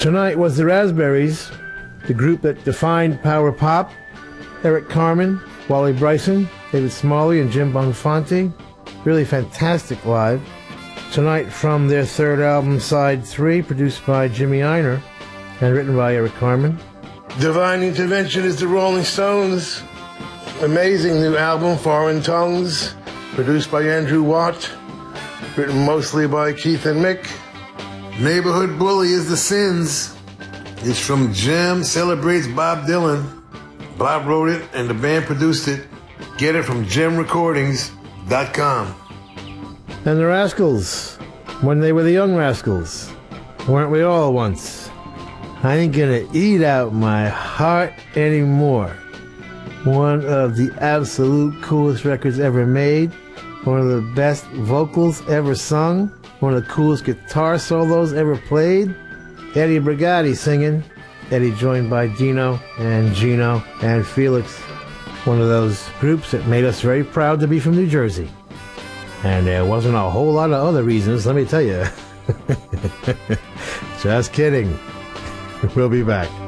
Tonight was the Raspberries, the group that defined power pop. Eric Carmen, Wally Bryson, David Smalley, and Jim Bonfanti. Really fantastic live. Tonight from their third album, Side 3, produced by Jimmy Einer and written by Eric Carmen. Divine Intervention is the Rolling Stones. Amazing new album, Foreign Tongues, produced by Andrew Watt, written mostly by Keith and Mick. Neighborhood Bully is the Sins. It's from Jim, celebrates Bob Dylan. Bob wrote it and the band produced it. Get it from jimrecordings.com. And the Rascals, when they were the Young Rascals. Weren't we all once? I ain't gonna eat out my heart anymore. One of the absolute coolest records ever made. One of the best vocals ever sung. One of the coolest guitar solos ever played. Eddie Brigati singing. Eddie joined by Dino and Gino and Felix. One of those groups that made us very proud to be from New Jersey. And there wasn't a whole lot of other reasons, let me tell you. Just kidding. We'll be back.